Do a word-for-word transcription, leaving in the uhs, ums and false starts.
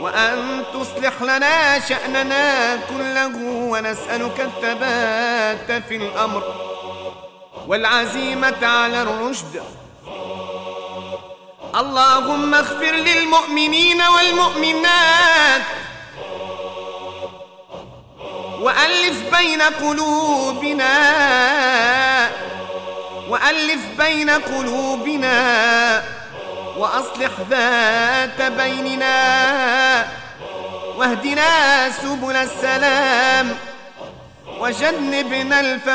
وأن تصلح لنا شأننا كله، ونسألك الثبات في الأمر والعزيمة على الرشد. اللهم اغفر للمؤمنين والمؤمنات، وألف بين قلوبنا وألف بين قلوبنا وأصلح ذات بيننا، واهدنا سبل السلام، وجنبنا الفقر